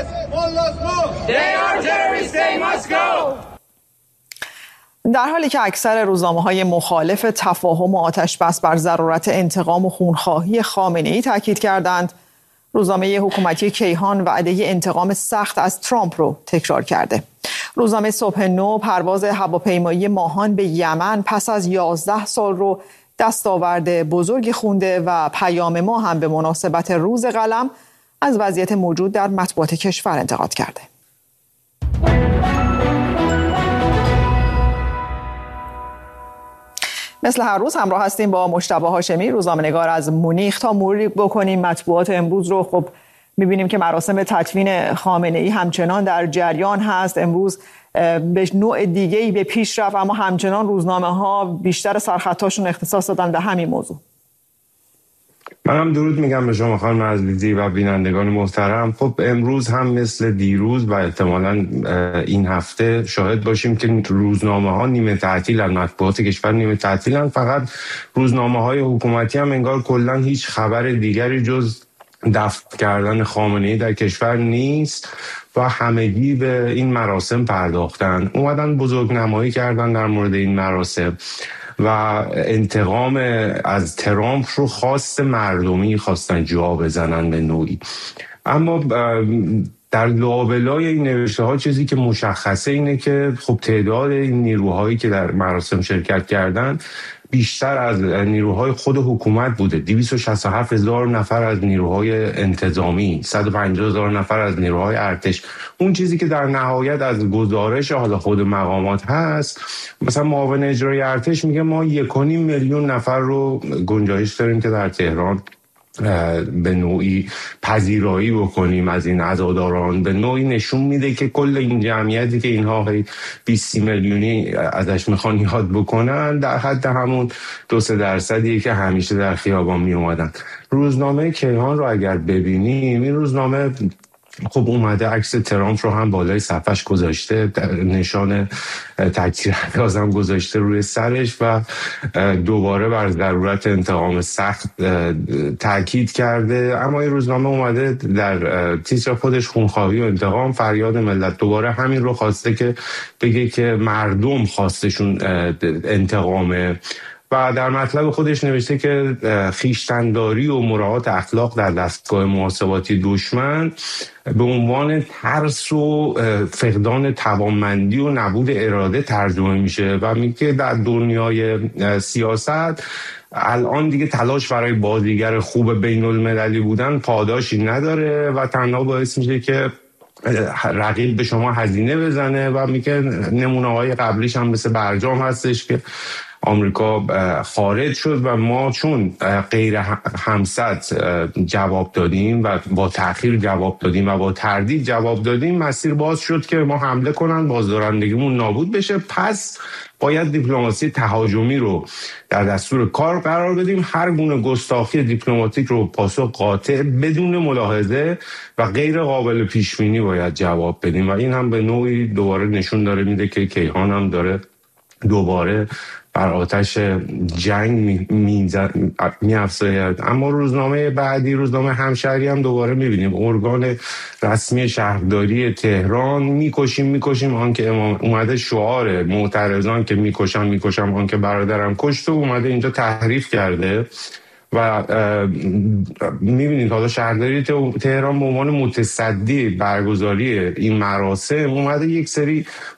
در حالی که اکثر روزنامه‌های مخالف تفاهم و آتش‌بس بر ضرورت انتقام و خونخواهی خامنه‌ای تاکید کردند، روزنامه حکومتی کیهان وعده انتقام سخت از ترامپ رو تکرار کرده. روزنامه صبح نو پرواز هواپیمایی ماهان به یمن پس از 11 سال رو دستاورد بزرگی خونده و پیام ما هم به مناسبت روز قلم از وضعیت موجود در مطبوعات کشور انتقاد کرده. مثل هر روز همراه هستیم با مجتبی هاشمی، روزنامه‌نگار از مونیخ، تا مروری بکنیم مطبوعات امروز رو. خب می‌بینیم که مراسم تدفین خامنه‌ای همچنان در جریان هست. امروز به نوع دیگه‌ای به پیش رفت، اما همچنان روزنامه‌ها بیشتر سرخطاشون اختصاص دادن به همین موضوع. منم درود میگم به شما خانم عزیزی و بینندگان محترم. خب امروز هم مثل دیروز و احتمالاً این هفته شاهد باشیم که روزنامه‌ها نیمه تعطیلن، مطبوعات کشور نیمه تعطیلن. فقط روزنامه‌های حکومتی هم انگار کلاً هیچ خبر دیگری جز دفن کردن خامنه‌ای در کشور نیست و همگی به این مراسم پرداختن، اومدن بزرگنمایی کردن در مورد این مراسم و انتقام از ترامپ رو خواست مردمی خواستن جا بزنن به نوعی. اما در لابلای این نوشته ها چیزی که مشخصه اینه که خب تعداد این نیروهایی که در مراسم شرکت کردن بیشتر از نیروهای خود حکومت بوده. 267,000 نفر از نیروهای انتظامی، 150,000 نفر از نیروهای ارتش. اون چیزی که در نهایت از گزارش حالا خود مقامات هست، مثلا معاون اجرایی ارتش میگه ما 1.5 میلیون نفر رو گنجایش داریم که در تهران به نوعی پذیرایی بکنیم از این عزاداران. به نوعی نشون میده که کل این جمعیتی که اینها 20 میلیونی ازش میخوان یاد بکنن در حد همون 2-3% که همیشه در خیابان میومدن. روزنامه کیهان رو اگر ببینیم، این روزنامه خب اومده عکس ترامپ رو هم بالای صفحش گذاشته، نشان تکثیرانداز هم گذاشته روی سرش و دوباره بر ضرورت انتقام سخت تاکید کرده. اما این روزنامه اومده در تیتر خودش خونخواهی و انتقام، فریاد ملت، دوباره همین رو خواسته که بگه که مردم خواستشون انتقامه و در مطلب خودش نوشته که خویشتن‌داری و مراعات اخلاق در دستگاه محاسباتی دشمن به عنوان ترس و فقدان توانمندی و نبود اراده ترجمه میشه و میگه در دنیای سیاست الان دیگه تلاش برای بازیگر خوب بین المللی بودن پاداشی نداره و تنها باعث میشه که رقیب به شما هزینه بزنه و میگه نمونه‌های قبلیش هم مثل برجام هستش که آمریکا خارج شد و ما چون غیر همسد جواب دادیم و با تأخیر جواب دادیم و با تردید جواب دادیم، مسیر باز شد که ما حمله کنن، بازدارندگیمون نابود بشه. پس باید دیپلماسی تهاجمی رو در دستور کار قرار بدیم، هر گونه گستاخی دیپلماتیک رو پاسخ قاطع بدون ملاحظه و غیر قابل پیش بینی باید جواب بدیم و این هم به نوعی دوباره نشون داره میده که کیهان هم داره دوباره بر آتش جنگ می‌افزاید. اما روزنامه بعدی، روزنامه همشهری، هم دوباره می‌بینیم ارگان رسمی شهرداری تهران میکشیم آنکه امام اومده شعار معترضان که میکشم آنکه برادرم کشت و اومده اینجا تحریف کرده و میبینید حالا شهرداری تهران به عنوان متصدی برگزاری این مراسم اومده یک سری